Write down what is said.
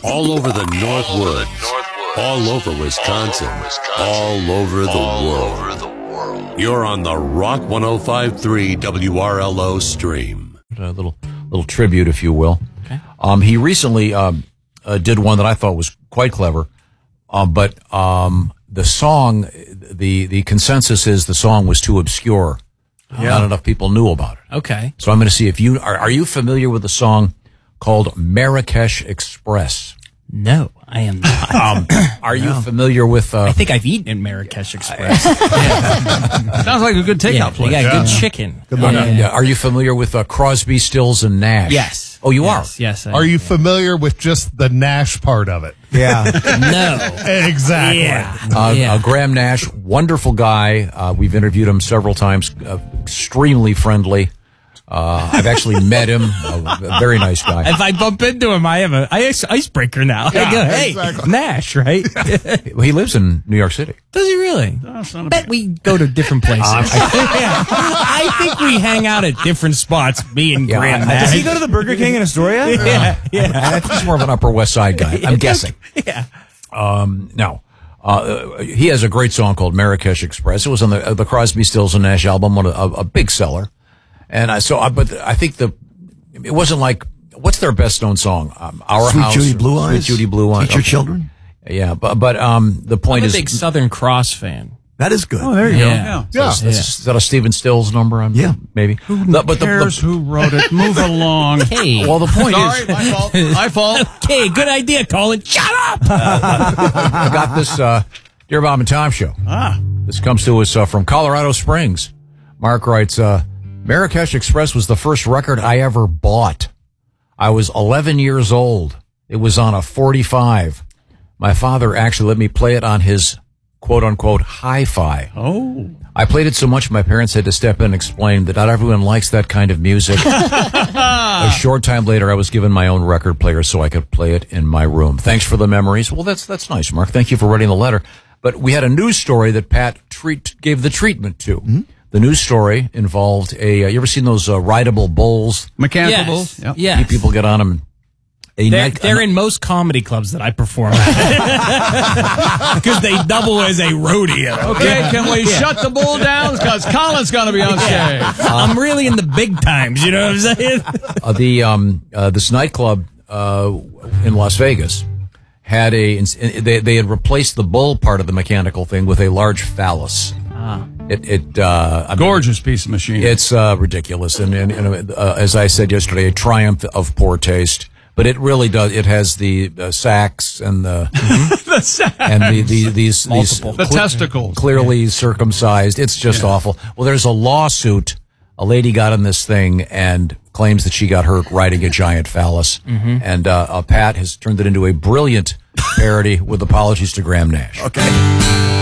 All over the Northwoods. All over Wisconsin. All over the world. You're on the Rock 105.3 WRLO stream. A little tribute, if you will. Okay. He recently did one that I thought was quite clever, but the song, the consensus is the song was too obscure. Yeah. Not enough people knew about it. Okay. So I'm going to see if you are you familiar with the song called Marrakesh Express? No, I am not. Are you familiar with... I think I've eaten in Marrakesh Express. Sounds like a good takeout place. They got good chicken. Good luck. Are you familiar with Crosby, Stills, and Nash? Yes. Oh, you are? Yes. Are you familiar with just the Nash part of it? Yeah. No. Exactly. Yeah. Graham Nash, wonderful guy. We've interviewed him several times. Extremely friendly. I've actually met him. A very nice guy. If I bump into him, I have an icebreaker now. Yeah, I go, hey, exactly. Nash, right? He lives in New York City. Does he really? Bet we go to different places. I think we hang out at different spots, me and Graham Nash. Does he go to the Burger King in Astoria? Yeah. I think he's more of an Upper West Side guy. I'm guessing. Yeah. No. He has a great song called Marrakesh Express. It was on the Crosby, Stills, and Nash album, a big seller. And but I think it wasn't like, what's their best known song? Our Sweet House. Judy Blue Eyes. Sweet Judy Blue Eyes. Teach Your Children. Yeah, but the point I'm is, a big Southern Cross fan. That is good. Oh, there you Yeah. go. is that a Stephen Stills number? Yeah. Maybe. Who cares who wrote it? Move along. Hey. Well, the point Sorry, is, my fault. My fault. Okay, good idea, Colin. Shut up! I got this Dear Bob and Tom show. This comes to us from Colorado Springs. Mark writes, Marrakesh Express was the first record I ever bought. I was 11 years old. It was on a 45. My father actually let me play it on his quote-unquote hi-fi. Oh. I played it so much my parents had to step in and explain that not everyone likes that kind of music. A short time later, I was given my own record player so I could play it in my room. Thanks for the memories. Well, that's nice, Mark. Thank you for writing the letter. But we had a news story that Pat gave the treatment to. Mm-hmm. The news story involved you ever seen those rideable bowls? Mechanical bulls? Yes. Yes. People get on them. They're in most comedy clubs that I perform at. Because they double as a rodeo. Okay, can we shut the bull down? Because Colin's going to be on stage. I'm really in the big times, you know what I'm saying? This nightclub in Las Vegas had they had replaced the bull part of the mechanical thing with a large phallus. Gorgeous piece of machinery. It's ridiculous, and as I said yesterday, a triumph of poor taste. But it really does. It has the sacks and the the sacks. and these the testicles, clearly circumcised. It's just awful. Well, there's a lawsuit. A lady got in this thing and claims that she got hurt riding a giant phallus. Mm-hmm. And Pat has turned it into a brilliant parody with apologies to Graham Nash. Okay.